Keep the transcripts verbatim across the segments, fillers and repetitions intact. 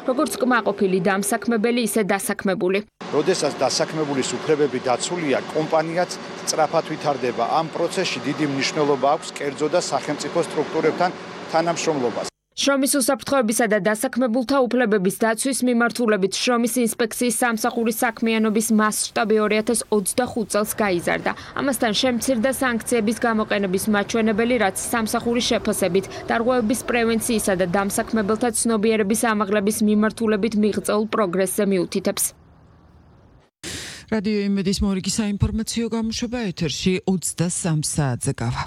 როგორც კმაყოფილი დამსაქმებელი, ისე დასაქმებული. როდესაც დასაქმებულის უფლებები დაცულია, კომპანიაც სწრაფად ვითარდება. ამ პროცესში დიდი მნიშვნელობა აქვს კერძო და სახელმწიფო სტრუქტურებთან თანამშრომლობას. შრომის უსაფრთხოებისა და დასაქმებულთა უფლებების დაცვის მიმართულებით შრომის ინსპექციის სამსახურის საქმიანობის მასშტაბი ორი ათას ოცდახუთ წელს გაიზარდა. ამასთან შემცირდა სანქციების გამოყენების მაჩვენებელი, რაც სამსახურის შეფასებით დარღვევების პრევენციისა და დამსაქმებელთა ცნობიერების ამაღლების მიმართულებით მიღწეულ პროგრესზე მიუთითებს. რადიო იმედის მორიგი საინფორმაციო გამოშვება ეთერში ოცდასამ საათზე გავა.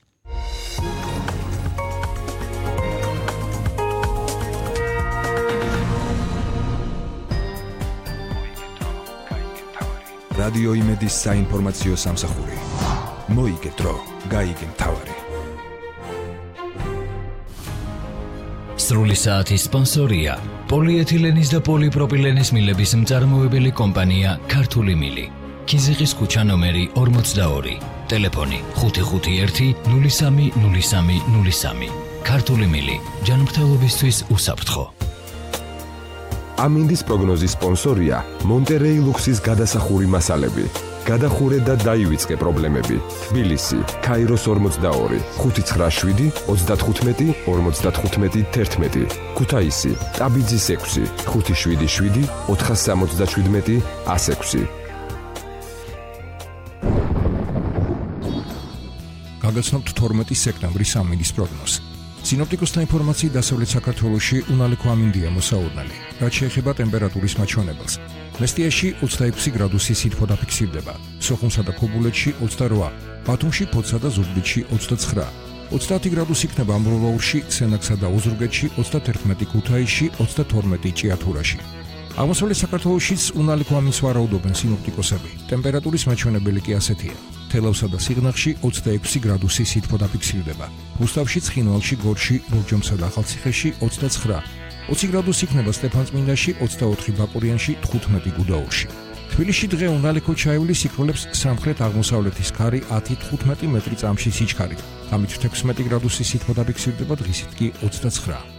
რადიო იმედის საინფორმაციო სამსახური. მოიგე დრო, გაიგე მთავარი. სრული საათის სპონსორია პოლიეთილენის და პოლიპროპილენის მილების მწარმოებელი კომპანია ქართული მილი. ქიზიყის ქუჩა ნომერი ორმოცდაორი. ტელეფონი ხუთი ხუთი ერთი ნული სამი ნული სამი ნული სამი. ქართული მილი. ჯანმრთელობისთვის უსაფრთხო. ამინდის პროგნოზის სპონსორია მონტერეი ლუქსის გადასახური მასალები. გადახურე და დაივიწყე პრობლემები. თბილისი, ქაიროს ორმოცდაორი, ხუთი ცხრა შვიდი ოცდათხუთმეტი ორმოცდათხუთმეტი თერთმეტი. ქუთაისი, ტაბიძის ექვსი, ხუთი შვიდი შვიდი ოთხასამოცდაშვიდმეტი ასექვსი. გაგაცნობთ თორმეტი სექტემბრის ამინდის პროგნოზს. სინოპტიკოსთა ინფორმაციით დასავლეთ საქართველოში უნალექო ამინდია მოსაურნელი. რაც შეეხება ტემპერატურის მაჩვენებელს. მესტიაში ოცდაექვსი გრადუსი სითბო დაფიქსირდება. სოხუმსა და ქობულეთში ოცდარვა, ბათუმში, ფოთსა და ზუგდიდში ოცდაცხრა. ოცდაათი გრადუსი იქნება ამბროლაურში, სენაკსა და ოზურგეთში, ოცდათერთმეტი ქუთაისში, ოცდათორმეტი ჭიათურაში. აღმოსავლეთ საქართველოშიც უნალექო ამინდს ვარაუდობენ სინოპტიკოსები. ტემპერატურის მაჩვენებელი კი ასეთია. თელავსა და სიღნაღში ოცდაექვსი გრადუსი სითბო დაფიქსირდება. რუსთავში, ცხინვალში, გორში, ლურჯომსა და ახალციხეში ოცდაცხრა. ოცი გრადუსი იქნება სტეფანწმინდაში, ოცდაოთხი ბაკურიანში, თხუთმეტი გუდაურში. თბილისში დღე უნალექო ჩაივლის სიკვდილებს სამხრეთ აღმოსავლეთის ქარი ათი თხუთმეტი მეტრი წამში სიჩქარით. ამით თექვსმეტი გრადუსი სითბო დაფიქსირდება, დღისით კი ოცდაცხრა.